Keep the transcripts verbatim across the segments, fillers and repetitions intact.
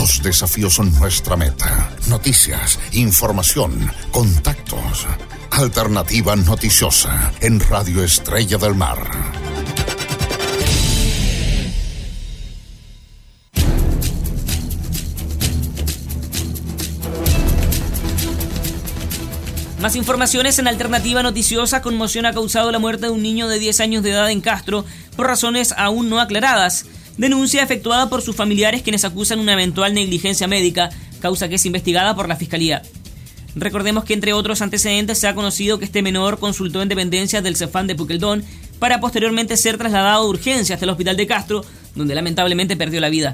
Los desafíos son nuestra meta. Noticias, información, contactos. Alternativa Noticiosa en Radio Estrella del Mar. Más informaciones en Alternativa Noticiosa. Conmoción ha causado la muerte de un niño de diez años de edad en Castro por razones aún no aclaradas. Denuncia efectuada por sus familiares, quienes acusan una eventual negligencia médica, causa que es investigada por la Fiscalía. Recordemos que entre otros antecedentes se ha conocido que este menor consultó en dependencias del Cefam de Pukeldón para posteriormente ser trasladado de urgencia hasta el hospital de Castro, donde lamentablemente perdió la vida.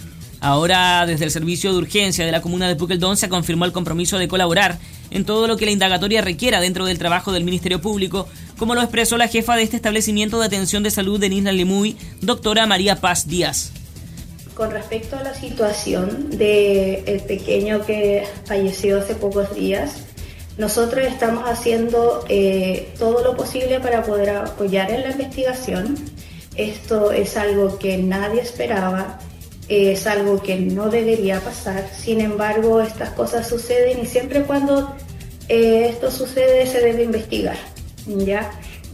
Ahora, desde el servicio de urgencia de la comuna de Pukeldón se confirmó el compromiso de colaborar en todo lo que la indagatoria requiera dentro del trabajo del Ministerio Público, como lo expresó la jefa de este establecimiento de atención de salud de Isla Lemuy, doctora María Paz Díaz. Con respecto a la situación del pequeño que falleció hace pocos días, nosotros estamos haciendo eh, todo lo posible para poder apoyar en la investigación. Esto es algo que nadie esperaba, es algo que no debería pasar. Sin embargo, estas cosas suceden y siempre cuando eh, esto sucede se debe investigar, ¿ya?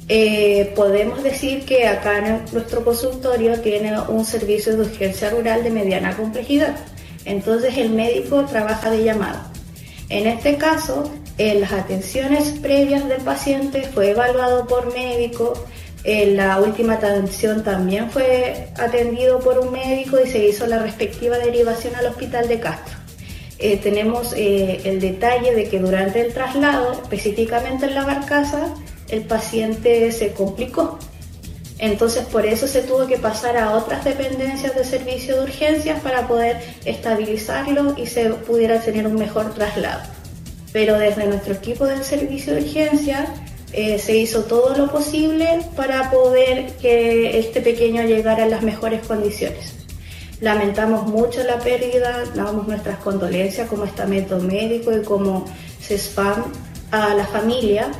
Eh, podemos decir que acá en nuestro consultorio tiene un servicio de urgencia rural de mediana complejidad. Entonces el médico trabaja de llamado. En este caso, en las atenciones previas del paciente fue evaluado por médico. En la última atención también fue atendido por un médico y se hizo la respectiva derivación al hospital de Castro. Eh, tenemos eh, el detalle de que durante el traslado, específicamente en la barcaza, el paciente se complicó. Entonces por eso se tuvo que pasar a otras dependencias de servicio de urgencias para poder estabilizarlo y se pudiera tener un mejor traslado. Pero desde nuestro equipo del servicio de urgencia eh, se hizo todo lo posible para poder que este pequeño llegara en las mejores condiciones. Lamentamos mucho la pérdida, damos nuestras condolencias como estamento médico y como CESFAM a la familia.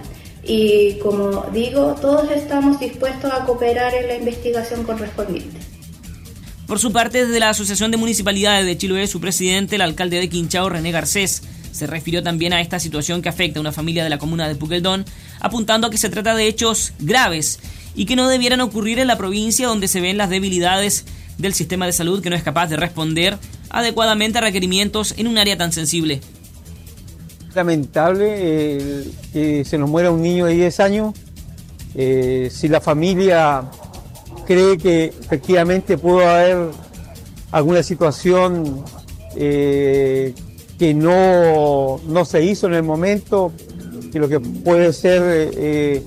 Y como digo, todos estamos dispuestos a cooperar en la investigación correspondiente. Por su parte, desde la Asociación de Municipalidades de Chiloé, su presidente, el alcalde de Quinchao, René Garcés, se refirió también a esta situación que afecta a una familia de la comuna de Pukeldón, apuntando a que se trata de hechos graves y que no debieran ocurrir en la provincia, donde se ven las debilidades del sistema de salud, que no es capaz de responder adecuadamente a requerimientos en un área tan sensible. Lamentable eh, que se nos muera un niño de diez años. Eh, si la familia cree que efectivamente pudo haber alguna situación eh, que no, no se hizo en el momento, que lo que puede ser eh,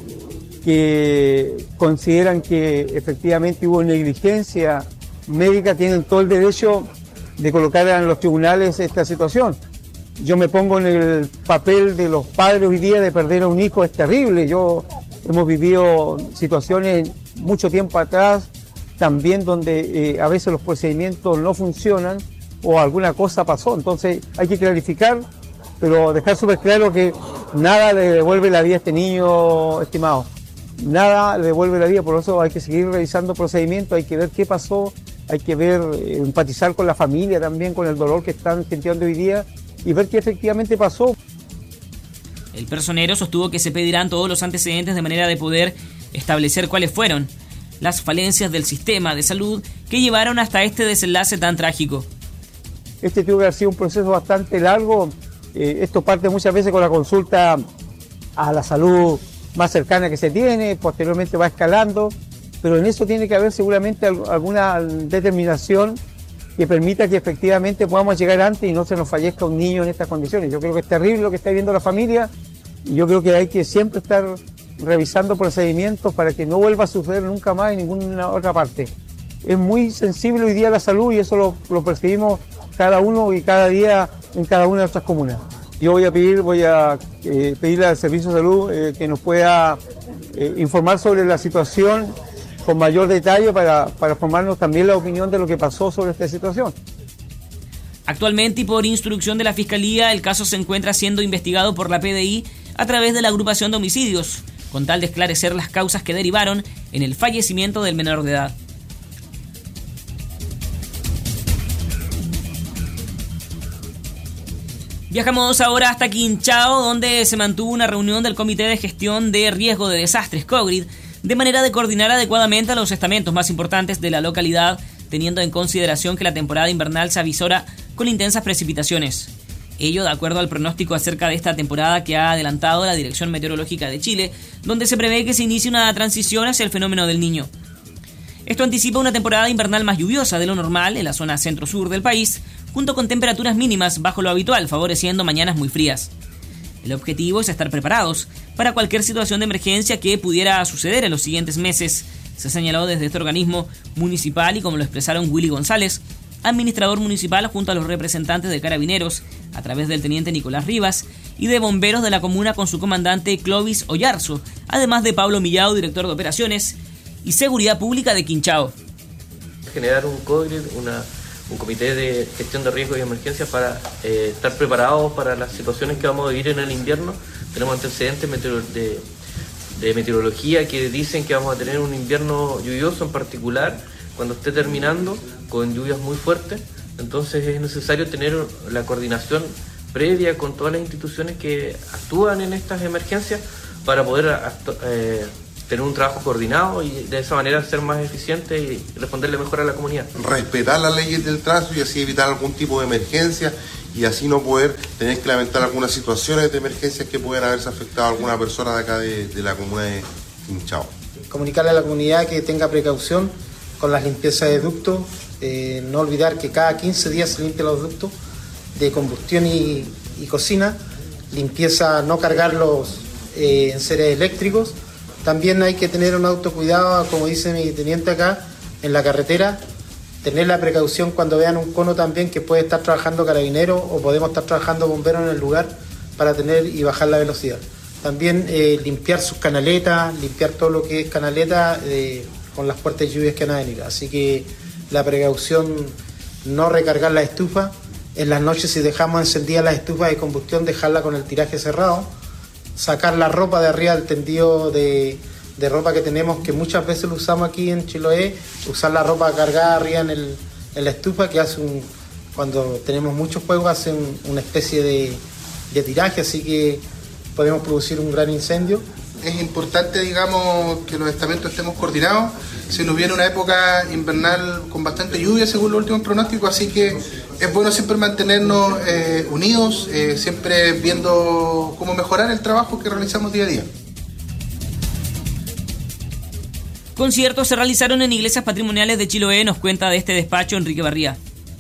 que consideran que efectivamente hubo negligencia médica, tienen todo el derecho de colocar en los tribunales esta situación. Yo me pongo en el papel de los padres hoy día de perder a un hijo, es terrible. Yo hemos vivido situaciones mucho tiempo atrás también donde eh, a veces los procedimientos no funcionan o alguna cosa pasó. Entonces hay que clarificar, pero dejar súper claro que nada le devuelve la vida a este niño, estimado. Nada le devuelve la vida, por eso hay que seguir revisando procedimientos, hay que ver qué pasó, hay que ver, eh, empatizar con la familia también, con el dolor que están sintiendo hoy día, y ver qué efectivamente pasó. El personero sostuvo que se pedirán todos los antecedentes de manera de poder establecer cuáles fueron las falencias del sistema de salud que llevaron hasta este desenlace tan trágico. Este tuvo que haber sido un proceso bastante largo. Eh, esto parte muchas veces con la consulta a la salud más cercana que se tiene, posteriormente va escalando, pero en eso tiene que haber seguramente alguna determinación que permita que efectivamente podamos llegar antes y no se nos fallezca un niño en estas condiciones. Yo creo que es terrible lo que está viviendo la familia y yo creo que hay que siempre estar revisando procedimientos para que no vuelva a suceder nunca más en ninguna otra parte. Es muy sensible hoy día la salud y eso lo, lo percibimos cada uno y cada día en cada una de nuestras comunas. Yo voy a pedir, voy a eh, pedirle al Servicio de Salud eh, que nos pueda eh, informar sobre la situación con mayor detalle para, para formarnos también la opinión de lo que pasó sobre esta situación. Actualmente y por instrucción de la Fiscalía, el caso se encuentra siendo investigado por la P D I a través de la agrupación de homicidios, con tal de esclarecer las causas que derivaron en el fallecimiento del menor de edad. Viajamos ahora hasta Quinchao, donde se mantuvo una reunión del Comité de Gestión de Riesgo de Desastres, COGRID, de manera de coordinar adecuadamente a los estamentos más importantes de la localidad, teniendo en consideración que la temporada invernal se avisora con intensas precipitaciones. Ello de acuerdo al pronóstico acerca de esta temporada que ha adelantado la Dirección Meteorológica de Chile, donde se prevé que se inicie una transición hacia el fenómeno del Niño. Esto anticipa una temporada invernal más lluviosa de lo normal en la zona centro-sur del país, junto con temperaturas mínimas bajo lo habitual, favoreciendo mañanas muy frías. El objetivo es estar preparados para cualquier situación de emergencia que pudiera suceder en los siguientes meses, se señaló desde este organismo municipal y como lo expresaron Willy González, administrador municipal, junto a los representantes de Carabineros, a través del teniente Nicolás Rivas, y de bomberos de la comuna con su comandante Clovis Oyarzo, además de Pablo Millao, director de operaciones y seguridad pública de Quinchao. Generar un COGRID, una un comité de gestión de riesgos y emergencias para eh, estar preparados para las situaciones que vamos a vivir en el invierno. Tenemos antecedentes meteor- de, de meteorología que dicen que vamos a tener un invierno lluvioso, en particular cuando esté terminando, con lluvias muy fuertes. Entonces es necesario tener la coordinación previa con todas las instituciones que actúan en estas emergencias para poder actu- eh, tener un trabajo coordinado y de esa manera ser más eficiente y responderle mejor a la comunidad. Respetar las leyes del tránsito y así evitar algún tipo de emergencia y así no poder tener que lamentar algunas situaciones de emergencias que puedan haberse afectado a alguna persona de acá de, de la comuna de Quinchao. Comunicarle a la comunidad que tenga precaución con las limpiezas de ductos, eh, no olvidar que cada quince días se limpian los ductos de combustión y, y cocina, limpieza, no cargarlos eh, en seres eléctricos. También hay que tener un autocuidado, como dice mi teniente acá, en la carretera, tener la precaución cuando vean un cono también que puede estar trabajando carabinero o podemos estar trabajando bomberos en el lugar para tener y bajar la velocidad. También eh, limpiar sus canaletas, limpiar todo lo que es canaleta eh, con las fuertes lluvias que van a venir. Así que la precaución, no recargar la estufa. En las noches si dejamos encendidas las estufas de combustión, dejarla con el tiraje cerrado. Sacar la ropa de arriba del tendido de, de ropa que tenemos, que muchas veces lo usamos aquí en Chiloé, usar la ropa cargada arriba en, el, en la estufa, que hace un, cuando tenemos muchos fuegos hace un, una especie de, de tiraje, así que podemos producir un gran incendio. Es importante, digamos, que los estamentos estemos coordinados. Se nos viene una época invernal con bastante lluvia según los últimos pronósticos, así que es bueno siempre mantenernos eh, unidos, eh, siempre viendo cómo mejorar el trabajo que realizamos día a día. Conciertos se realizaron en iglesias patrimoniales de Chiloé, nos cuenta de este despacho Enrique Barría.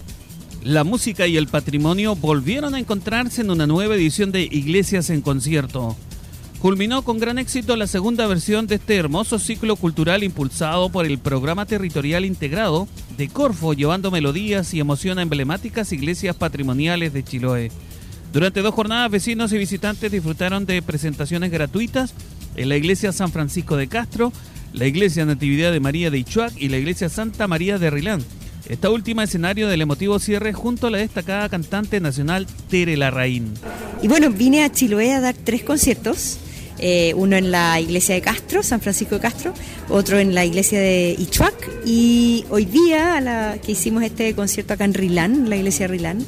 La música y el patrimonio volvieron a encontrarse en una nueva edición de Iglesias en Concierto. Culminó con gran éxito la segunda versión de este hermoso ciclo cultural impulsado por el Programa Territorial Integrado de Corfo, llevando melodías y emoción a emblemáticas iglesias patrimoniales de Chiloé. Durante dos jornadas, vecinos y visitantes disfrutaron de presentaciones gratuitas en la iglesia San Francisco de Castro, la iglesia Natividad de María de Ichuac y la iglesia Santa María de Rilán. Esta última escenario del emotivo cierre junto a la destacada cantante nacional Tere Larraín. Y bueno, vine a Chiloé a dar tres conciertos. Eh, uno en la iglesia de Castro, San Francisco de Castro, otro en la iglesia de Ichuac y hoy día a la, que hicimos este concierto acá en Rilán, la iglesia de Rilán,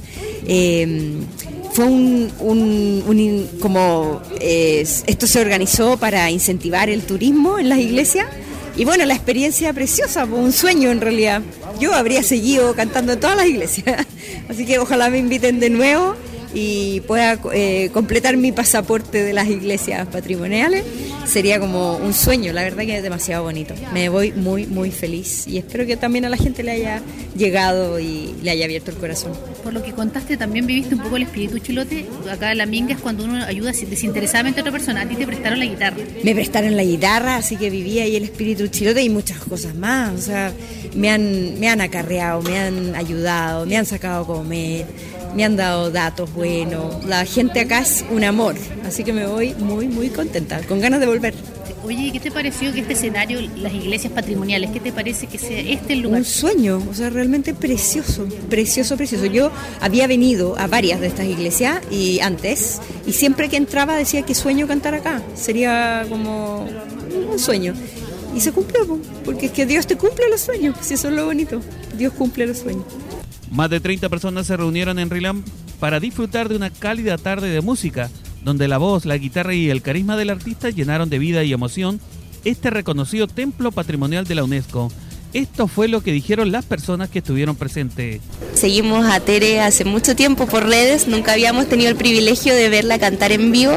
eh, fue un, un, un como eh, esto se organizó para incentivar el turismo en las iglesias y bueno, la experiencia preciosa, un sueño en realidad. Yo habría seguido cantando en todas las iglesias, así que ojalá me inviten de nuevo y pueda eh, completar mi pasaporte de las iglesias patrimoniales. Sería como un sueño, la verdad que es demasiado bonito. Me voy muy, muy feliz y espero que también a la gente le haya llegado y le haya abierto el corazón. Por lo que contaste, también viviste un poco el espíritu chilote. Acá en la minga es cuando uno ayuda desinteresadamente a otra persona. A ti te prestaron la guitarra. Me prestaron la guitarra, así que viví ahí el espíritu chilote y muchas cosas más. O sea, me han, me han acarreado, me han ayudado, me han sacado a comer, me han dado datos buenos. La gente acá es un amor, así que me voy muy, muy contenta, con ganas de volver. Oye, ¿qué te pareció que este escenario, las iglesias patrimoniales, qué te parece que sea este el lugar? Un sueño, o sea, realmente precioso, precioso, precioso. Yo había venido a varias de estas iglesias y antes, y siempre que entraba decía que sueño cantar acá, sería como un sueño. Y se cumplió, porque es que Dios te cumple los sueños, si eso es lo bonito, Dios cumple los sueños. Más de treinta personas se reunieron en Rilán para disfrutar de una cálida tarde de música, donde la voz, la guitarra y el carisma del artista llenaron de vida y emoción este reconocido templo patrimonial de la UNESCO. Esto fue lo que dijeron las personas que estuvieron presentes. Seguimos a Tere hace mucho tiempo por redes, nunca habíamos tenido el privilegio de verla cantar en vivo.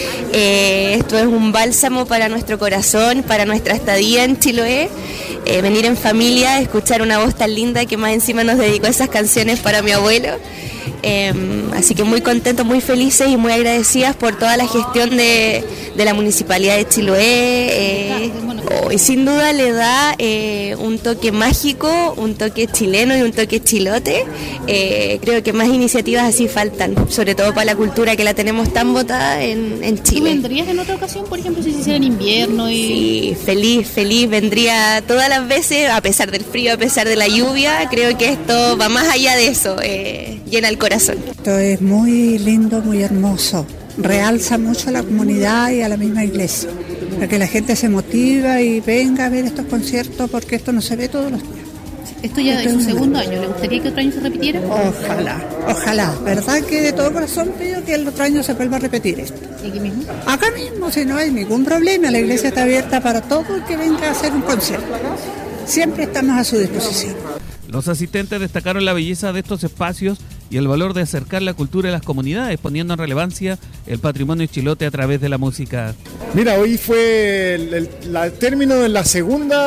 Eh, esto es un bálsamo para nuestro corazón, para nuestra estadía en Chiloé. Eh, venir en familia, escuchar una voz tan linda que más encima nos dedicó esas canciones para mi abuelo. Eh, así que muy contentos, muy felices y muy agradecidas por toda la gestión de, de la Municipalidad de Chiloé. Eh, oh, y sin duda le da eh, un toque mágico, un toque chileno y un toque chilote. Eh, creo que más iniciativas así faltan, sobre todo para la cultura que la tenemos tan botada en, en Chile. ¿Tú vendrías en otra ocasión, por ejemplo, si se hiciera en invierno? Y... Sí, feliz, feliz, vendría todas las veces, a pesar del frío, a pesar de la lluvia. Creo que esto va más allá de eso, eh, llena el corazón. Esto es muy lindo, muy hermoso. Realza mucho a la comunidad y a la misma iglesia, para que la gente se motiva y venga a ver estos conciertos, porque esto no se ve todos los días. Esto ya es su segundo año. ¿Le gustaría que otro año se repitiera? Ojalá, ojalá. ¿Verdad que de todo corazón pido que el otro año se vuelva a repetir esto? ¿Aquí mismo? Acá mismo, si no hay ningún problema. La iglesia está abierta para todo el que venga a hacer un concierto. Siempre estamos a su disposición. Los asistentes destacaron la belleza de estos espacios y el valor de acercar la cultura a las comunidades, poniendo en relevancia el patrimonio chilote a través de la música. Mira, hoy fue el, el la, término de la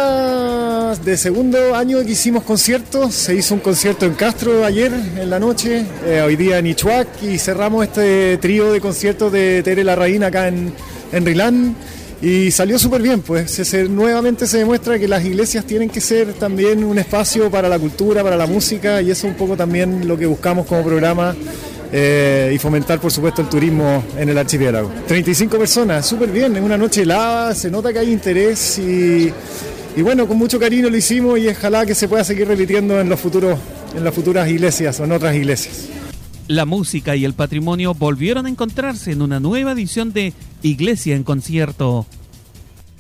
segunda de segundo año que hicimos conciertos. Se hizo un concierto en Castro ayer en la noche, eh, hoy día en Ichuac, y cerramos este trío de conciertos de Tere Larraín acá en, en Rilán. Y salió súper bien, pues se, se, nuevamente se demuestra que las iglesias tienen que ser también un espacio para la cultura, para la música, y eso es un poco también lo que buscamos como programa, eh, y fomentar por supuesto el turismo en el archipiélago. treinta y cinco personas, súper bien, en una noche helada, se nota que hay interés y, y bueno, con mucho cariño lo hicimos y ojalá que se pueda seguir repitiendo en los futuros, en las futuras iglesias o en otras iglesias. La música y el patrimonio volvieron a encontrarse en una nueva edición de Iglesia en Concierto.